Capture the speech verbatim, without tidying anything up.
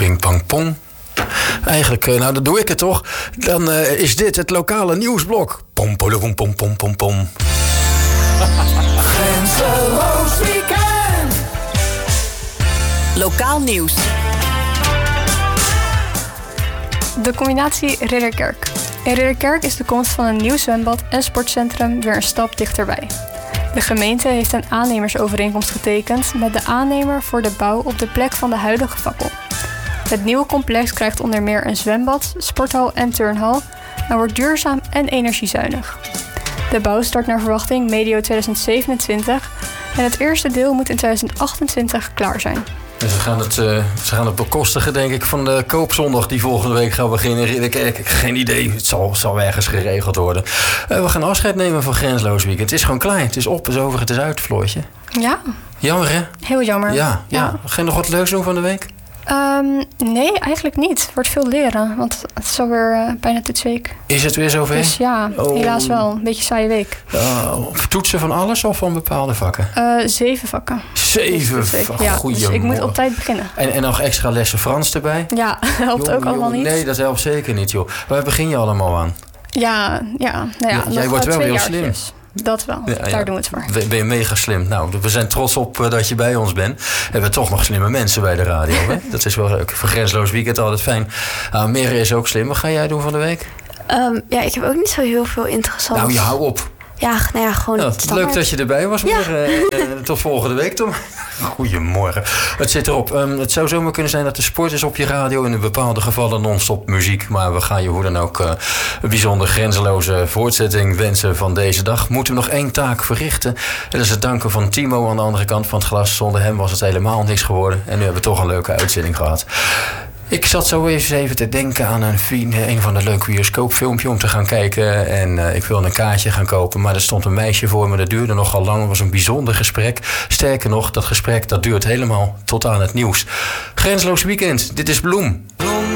Ping pang pong. Eigenlijk, nou dan doe ik het toch. Dan uh, is dit het lokale nieuwsblok. Pom pom pom pom pom pom pom. Grenzeloos weekend. Lokaal nieuws. De combinatie Ridderkerk. In Ridderkerk is de komst van een nieuw zwembad en sportcentrum weer een stap dichterbij. De gemeente heeft een aannemersovereenkomst getekend met de aannemer voor de bouw op de plek van de huidige fakkel. Het nieuwe complex krijgt onder meer een zwembad, sporthal en turnhal en wordt duurzaam en energiezuinig. De bouw start naar verwachting medio tweeduizend zevenentwintig en het eerste deel moet in tweeduizend achtentwintig klaar zijn. En ze gaan, het, uh, ze gaan het bekostigen, denk ik, van de koopzondag die volgende week gaat beginnen in Ridderkerk. Geen idee, het zal, zal ergens geregeld worden. Uh, we gaan afscheid nemen van Grenzeloos Weekend. Het is gewoon klein, het is op, het is over, het is uit, Floortje. Ja. Jammer, hè? Heel jammer. Ja, ja. ja. Ga je nog wat leuks doen van de week? Um, nee, eigenlijk niet. Het wordt veel leren, want het is alweer uh, bijna toetsweek. Is het weer zover? Dus ja, oh. helaas wel. Een beetje saaie week. Uh, toetsen van alles of van bepaalde vakken? Uh, zeven vakken. Zeven vakken? Ja, dus ik moet op tijd beginnen. En, en nog extra lessen Frans erbij? Ja, helpt jo, ook jo, allemaal niet. Nee, dat helpt zeker niet, joh. Waar begin je allemaal aan? Ja, ja. Nou ja, ja jij wordt wel heel jaartjes. slim. Dat wel, ja, daar ja. doen we het voor. Ben je mega slim. Nou, we zijn trots op uh, dat je bij ons bent. We hebben toch nog slimme mensen bij de radio. Hè? Dat is wel leuk. Voor Grenzeloos Weekend altijd fijn. Uh, Mere is ook slim. Wat ga jij doen van de week? Um, ja, ik heb ook niet zo heel veel interessants. Nou, je hou op. Ja, nou ja, gewoon ja, leuk dat je erbij was. Ja. Maar, uh, uh, tot volgende week, Tom. Goedemorgen. Het zit erop. Um, het zou zomaar kunnen zijn dat de sport is op je radio. In bepaalde gevallen non-stop muziek. Maar we gaan je hoe dan ook uh, een bijzonder grenzeloze voortzetting wensen van deze dag. Moeten we nog één taak verrichten. Dat is het danken van Timo aan de andere kant van het glas. Zonder hem was het helemaal niks geworden. En nu hebben we toch een leuke uitzending gehad. Ik zat zo eens even te denken aan een, een van de leuke bioscoopfilmpje om te gaan kijken. En uh, ik wilde een kaartje gaan kopen, maar er stond een meisje voor me. Dat duurde nogal lang, het was een bijzonder gesprek. Sterker nog, dat gesprek dat duurt helemaal tot aan het nieuws. Grenzeloos Weekend, dit is Bloem. Bloem.